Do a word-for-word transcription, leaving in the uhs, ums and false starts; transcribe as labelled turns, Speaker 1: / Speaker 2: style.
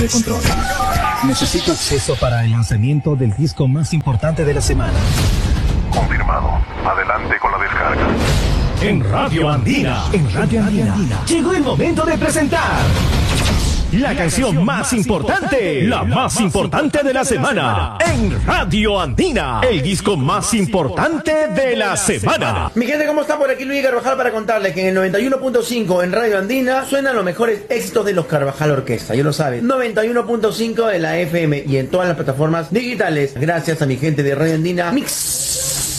Speaker 1: de control. Necesito acceso para el lanzamiento del disco más importante de la semana.
Speaker 2: Confirmado. Adelante con la descarga.
Speaker 1: En Radio Andina, en Radio Andina, llegó el momento de presentar la canción más importante, la más importante de la semana, en Radio Andina, el disco más importante de la semana.
Speaker 3: Mi gente, ¿cómo está? Por aquí Luis Carvajal para contarles que en el noventa y uno punto cinco en Radio Andina suenan los mejores éxitos de los Carvajal Orquesta, ya lo saben, noventa y uno punto cinco de la F M y en todas las plataformas digitales, gracias a mi gente de Radio Andina Mix.